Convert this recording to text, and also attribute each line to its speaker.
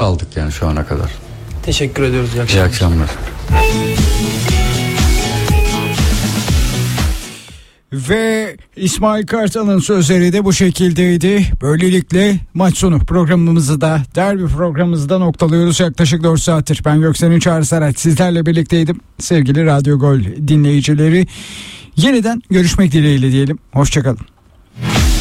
Speaker 1: aldık yani şu ana kadar.
Speaker 2: Teşekkür ediyoruz.
Speaker 1: İyi akşamlar.
Speaker 3: Ve İsmail Kartal'ın sözleri de bu şekildeydi. Böylelikle maç sonu programımızı da, derbi programımızı da noktalıyoruz. Yaklaşık 4 saattir ben Göksel'in Çağrı Saraç sizlerle birlikteydim. Sevgili Radyo Gol dinleyicileri, yeniden görüşmek dileğiyle diyelim. Hoşçakalın.